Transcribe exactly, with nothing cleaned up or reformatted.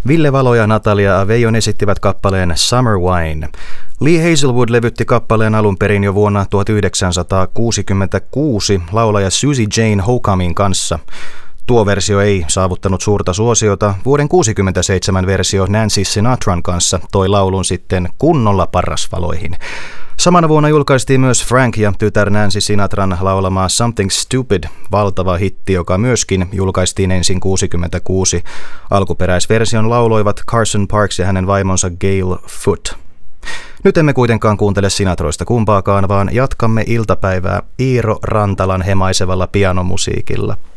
Ville Valo ja Natalia Aveijon esittivät kappaleen Summer Wine. Lee Hazelwood levytti kappaleen alun perin jo vuonna tuhatyhdeksänsataakuusikymmentäkuusi laulaja Susie Jane Hocamin kanssa. Tuo versio ei saavuttanut suurta suosiota. Vuoden kuusikymmentäseitsemän versio Nancy Sinatran kanssa toi laulun sitten kunnolla parrasvaloihin. Samana vuonna julkaistiin myös Frank ja tytär Nancy Sinatran laulamaa Something Stupid, valtava hitti, joka myöskin julkaistiin ensin kuusikymmentäkuusi. Alkuperäisversion lauloivat Carson Parks ja hänen vaimonsa Gail Foot. Nyt emme kuitenkaan kuuntele Sinatroista kumpaakaan, vaan jatkamme iltapäivää Iiro Rantalan hemaisevalla pianomusiikilla.